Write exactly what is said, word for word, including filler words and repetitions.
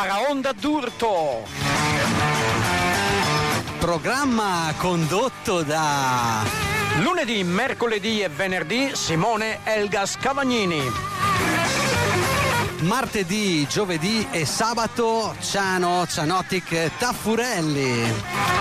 Baraonda d'Urto. Programma condotto da lunedì, mercoledì e venerdì Simone Elga Scavagnini. Martedì, giovedì e sabato Ciano Cianotic Taffurelli.